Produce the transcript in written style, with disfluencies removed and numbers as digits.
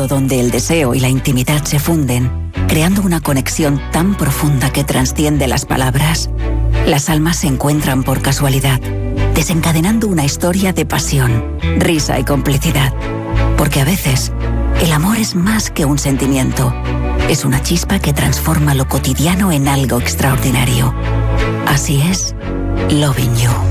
mundo donde el deseo y la intimidad se funden, creando una conexión tan profunda que trasciende las palabras. Las almas se encuentran por casualidad, desencadenando una historia de pasión, risa y complicidad. Porque a veces, el amor es más que un sentimiento. Es una chispa que transforma lo cotidiano en algo extraordinario. Así es, Loving You.